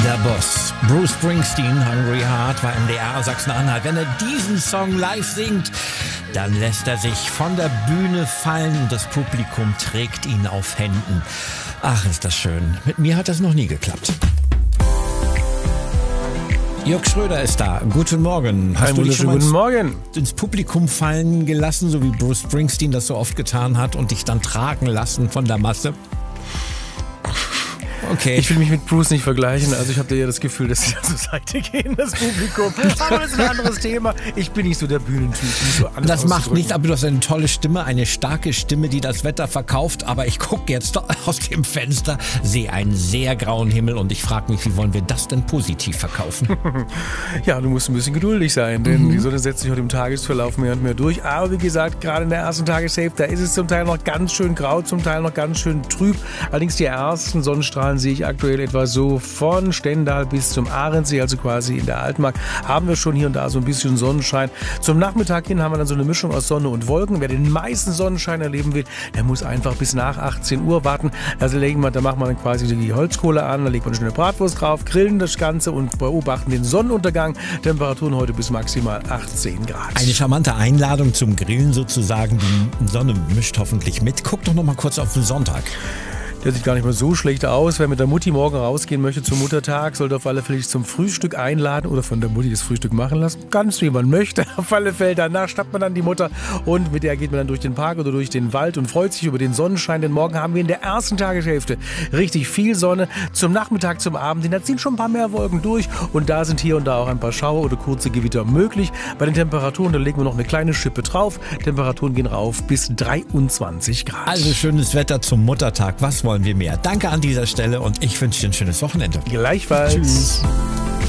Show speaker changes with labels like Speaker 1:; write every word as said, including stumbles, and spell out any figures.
Speaker 1: Der Boss, Bruce Springsteen, Hungry Heart, war M D R Sachsen-Anhalt. Wenn er diesen Song live singt, dann lässt er sich von der Bühne fallen und das Publikum trägt ihn auf Händen. Ach, ist das schön. Mit mir hat das noch nie geklappt. Jörg Schröder ist da. Guten Morgen.
Speaker 2: Hast Einen du dich schon mal guten Morgen.
Speaker 1: ins Publikum fallen gelassen, so wie Bruce Springsteen das so oft getan hat und dich dann tragen lassen von der Masse? Okay.
Speaker 2: Ich will mich mit Bruce nicht vergleichen, also ich habe da ja das Gefühl, dass sie da zur Seite gehen, das Publikum. Aber das ist ein anderes Thema. Ich bin nicht so der Bühnentyp. Nicht so
Speaker 1: das macht nichts, aber du hast eine tolle Stimme, eine starke Stimme, die das Wetter verkauft. Aber ich gucke jetzt aus dem Fenster, sehe einen sehr grauen Himmel und ich frage mich, wie wollen wir das denn positiv verkaufen?
Speaker 2: Ja, du musst ein bisschen geduldig sein, denn mhm. die Sonne setzt sich heute im Tagesverlauf mehr und mehr durch. Aber wie gesagt, gerade in der ersten Tageshälfte, da ist es zum Teil noch ganz schön grau, zum Teil noch ganz schön trüb. Allerdings die ersten Sonnenstrahlen sehe ich aktuell etwa so von Stendal bis zum Ahrensee, also quasi in der Altmark, haben wir schon hier und da so ein bisschen Sonnenschein. Zum Nachmittag hin haben wir dann so eine Mischung aus Sonne und Wolken. Wer den meisten Sonnenschein erleben will, der muss einfach bis nach achtzehn Uhr warten. Also legen wir, da machen wir dann quasi die Holzkohle an, da legt man eine schöne Bratwurst drauf, grillen das Ganze und beobachten den Sonnenuntergang. Temperaturen heute bis maximal achtzehn Grad.
Speaker 1: Eine charmante Einladung zum Grillen sozusagen. Die Sonne mischt hoffentlich mit. Guck doch noch mal kurz auf den Sonntag.
Speaker 2: Der sieht gar nicht mal so schlecht aus. Wer mit der Mutti morgen rausgehen möchte zum Muttertag, sollte auf alle Fälle sich zum Frühstück einladen oder von der Mutti das Frühstück machen lassen. Ganz wie man möchte. Auf alle Fälle danach schnappt man dann die Mutter und mit der geht man dann durch den Park oder durch den Wald und freut sich über den Sonnenschein. Denn morgen haben wir in der ersten Tageshälfte richtig viel Sonne. Zum Nachmittag, zum Abend hin, da ziehen schon ein paar mehr Wolken durch und da sind hier und da auch ein paar Schauer oder kurze Gewitter möglich. Bei den Temperaturen, da legen wir noch eine kleine Schippe drauf. Temperaturen gehen rauf bis dreiundzwanzig Grad.
Speaker 1: Also schönes Wetter zum Muttertag. Was wollen wir mehr? Danke an dieser Stelle und ich wünsche dir ein schönes Wochenende.
Speaker 2: Gleichfalls.
Speaker 1: Tschüss.